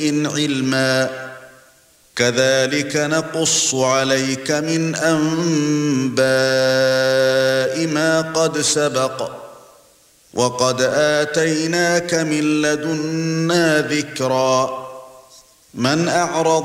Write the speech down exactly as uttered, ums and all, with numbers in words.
شيء علما كذلك نقص عليك من أنباء ما قد سبق وقد آتيناك من لدنا ذكرا من أعرض